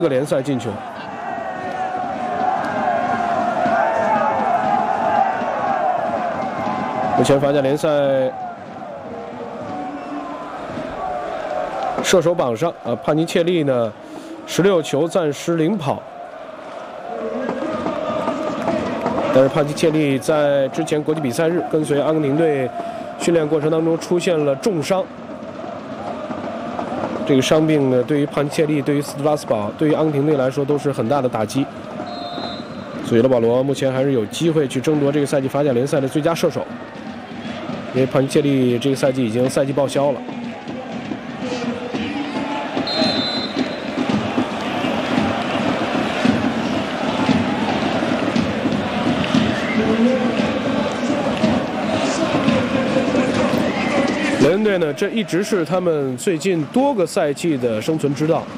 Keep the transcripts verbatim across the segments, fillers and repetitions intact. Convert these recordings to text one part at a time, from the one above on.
个联赛进球。目前法甲联赛射手榜上啊，帕尼切利呢十六球暂时领跑，但是帕尼切利在之前国际比赛日跟随阿根廷队训练过程当中出现了重伤。 这个伤病呢，对于帕尼切利、对于斯特拉斯堡、对于阿根廷队来说都是很大的打击。所以勒保罗目前还是有机会去争夺这个赛季法甲联赛的最佳射手，因为帕尼切利这个赛季已经赛季报销了。雷恩队呢，这一直是他们最近多个赛季的生存之道。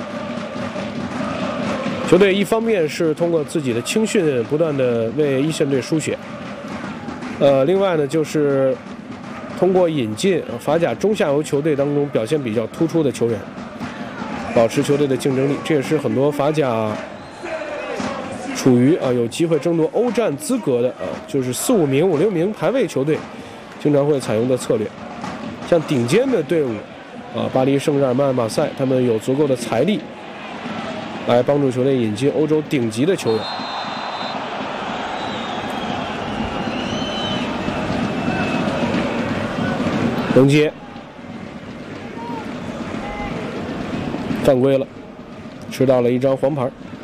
球队一方面是通过自己的青训不断的为一线队输血，呃，另外呢就是通过引进法甲中下游球队当中表现比较突出的球员，保持球队的竞争力。这也是很多法甲处于啊有机会争夺欧战资格的啊，就是四五名、五六名排位球队经常会采用的策略。 像顶尖的队伍，啊，巴黎圣日耳曼、马赛，他们有足够的财力来帮助球队引进欧洲顶级的球员。能接，犯规了，吃到了一张黄牌。